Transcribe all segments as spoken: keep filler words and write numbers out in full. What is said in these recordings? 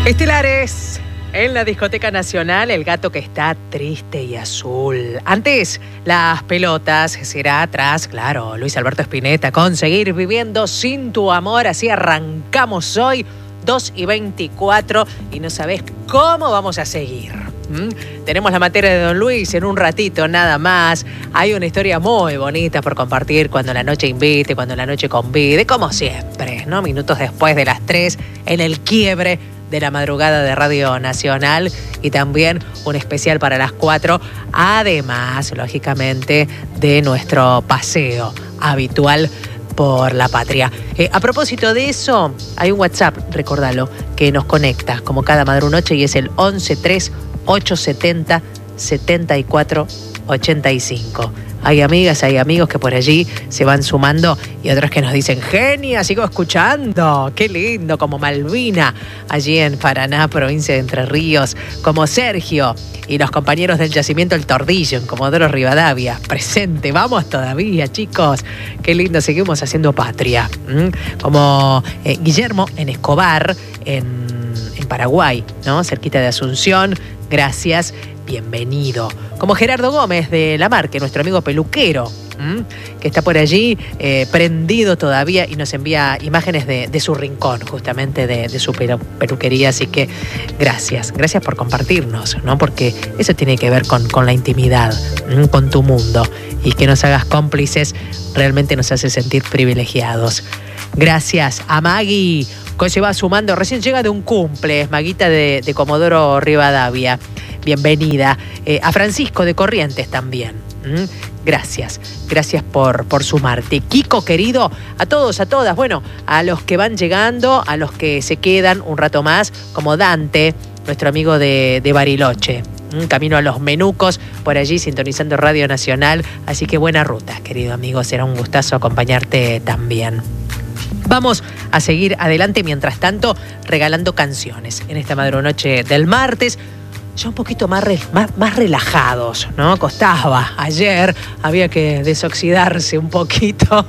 Estelares, en la Discoteca Nacional, el gato que está triste y azul. Antes, las pelotas, será atrás, claro, Luis Alberto Spinetta, con Seguir Viviendo Sin Tu Amor. Así arrancamos hoy, dos y veinticuatro, y no sabés cómo vamos a seguir. ¿Mm? Tenemos la materia de Don Luis en un ratito nada más. Hay una historia muy bonita por compartir cuando la noche invite, cuando la noche convide, como siempre, ¿no? Minutos después de las tres, en el quiebre de la madrugada de Radio Nacional, y también un especial para las cuatro, además, lógicamente, de nuestro paseo habitual por la patria. Eh, a propósito de eso, hay un WhatsApp, recordalo, que nos conecta como cada madrunoche, y es el once tres ocho setenta setenta y cuatro ochenta y cinco. Hay amigas, hay amigos que por allí se van sumando, y otros que nos dicen, genia, sigo escuchando, qué lindo, como Malvina, allí en Paraná, provincia de Entre Ríos, como Sergio y los compañeros del yacimiento El Tordillo, en Comodoro Rivadavia, presente, vamos todavía, chicos, qué lindo, seguimos haciendo patria. ¿Mm? Como eh, Guillermo en Escobar, en, en Paraguay, ¿no? Cerquita de Asunción, gracias, bienvenido. Como Gerardo Gómez de La Marque, nuestro amigo peluquero, ¿m? que está por allí eh, prendido todavía y nos envía imágenes de, de su rincón, justamente de, de su pelu peluquería. Así que gracias, gracias por compartirnos, ¿no? Porque eso tiene que ver con, con la intimidad, ¿m? con tu mundo, y que nos hagas cómplices realmente nos hace sentir privilegiados. Gracias a Maggie, que se va sumando, recién llega de un cumple, Maguita de, de Comodoro Rivadavia. Bienvenida. Eh, a Francisco de Corrientes también. ¿Mm? Gracias, gracias por, por sumarte. Kiko, querido, a todos, a todas, bueno, a los que van llegando, a los que se quedan un rato más, como Dante, nuestro amigo de, de Bariloche. ¿Mm? Camino a Los Menucos, por allí sintonizando Radio Nacional. Así que buena ruta, querido amigo, será un gustazo acompañarte también. Vamos a seguir adelante, mientras tanto, regalando canciones en esta madrunoche del martes. Ya un poquito más, re, más, más relajados, ¿no? Costaba. Ayer había que desoxidarse un poquito.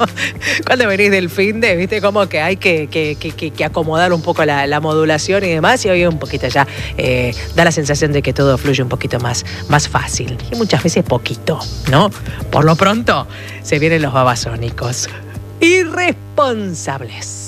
Cuando venís del finde, viste como que hay que, que, que, que acomodar un poco la, la modulación y demás. Y hoy un poquito ya eh, da la sensación de que todo fluye un poquito más, más fácil. Y muchas veces poquito, ¿no? Por lo pronto, se vienen los babasónicos. Irresponsables.